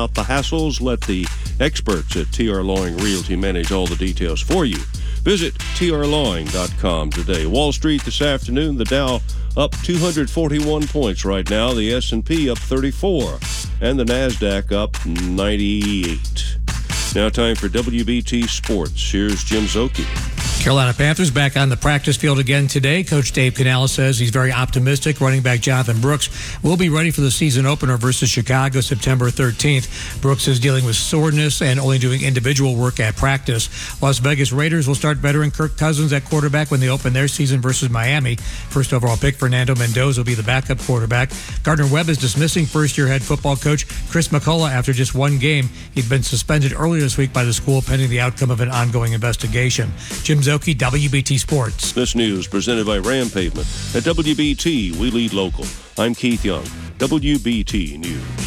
without the hassles. Let the experts at TR Lawing Realty manage all the details for you. Visit trlawing.com today. Wall Street this afternoon, the Dow up 241 points right now, the S&P up 34, and the NASDAQ up 98. Now time for WBT Sports. Here's Jim Szoke. Carolina Panthers back on the practice field again today. Coach Dave Canales says he's very optimistic. Running back Jonathan Brooks will be ready for the season opener versus Chicago September 13th. Brooks is dealing with soreness and only doing individual work at practice. Las Vegas Raiders will start veteran Kirk Cousins at quarterback when they open their season versus Miami. First overall pick Fernando Mendoza will be the backup quarterback. Gardner Webb is dismissing first-year head football coach Chris McCullough after just one game. He'd been suspended earlier this week by the school pending the outcome of an ongoing investigation. Jim Szoke, WBT Sports. This news presented by Ram Pavement. At WBT, we lead local. I'm Keith Young, WBT News.